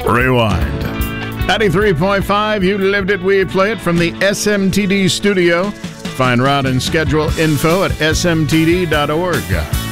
Rewind. 93.5, you lived it, we play it from the SMTD studio. Find route and schedule info at smtd.org.